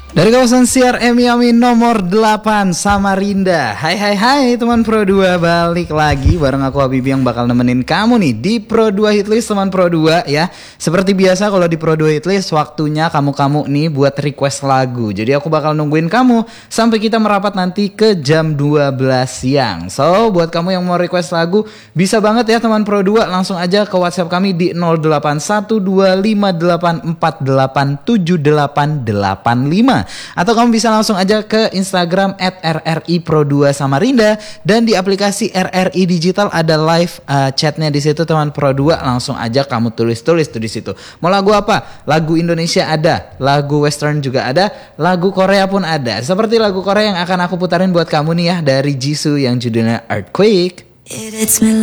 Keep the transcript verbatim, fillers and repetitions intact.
Dari kawasan C R M Yami nomor delapan Samarinda. Hai hai hai teman Pro dua, balik lagi bareng aku Habibie yang bakal nemenin kamu nih di Pro dua Hitlist teman Pro dua ya. Seperti biasa kalau di Pro dua Hitlist waktunya kamu-kamu nih buat request lagu. Jadi aku bakal nungguin kamu sampai kita merapat nanti ke jam dua belas siang. So buat kamu yang mau request lagu bisa banget ya teman Pro dua, langsung aja ke WhatsApp kami di nol delapan satu dua lima delapan empat delapan tujuh delapan delapan lima. Atau kamu bisa langsung aja ke Instagram at R R I Pro dua Samarinda, dan di aplikasi R R I Digital ada live uh, chatnya di situ teman Pro dua, langsung aja kamu tulis-tulis tuh di situ. Mau lagu apa? Lagu Indonesia ada, lagu Western juga ada, lagu Korea pun ada. Seperti lagu Korea yang akan aku putarin buat kamu nih ya, dari Jisoo yang judulnya Earthquake.